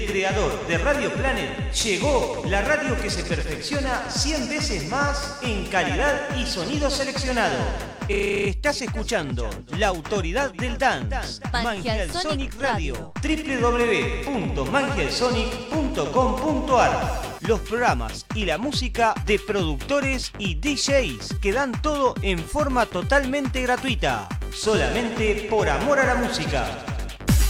Creador de Radio Planet, llegó la radio que se perfecciona 100 veces más en calidad y sonido seleccionado. Estás escuchando La Autoridad del Dance, Mangial Sonic Radio, www.mangialsonic.com.ar. Los programas y la música de productores y DJs que dan todo en forma totalmente gratuita, solamente por amor a la música.